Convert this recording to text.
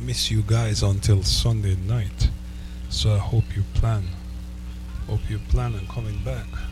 miss you guys until Sunday night. So I hope you plan. Hope you plan on coming back.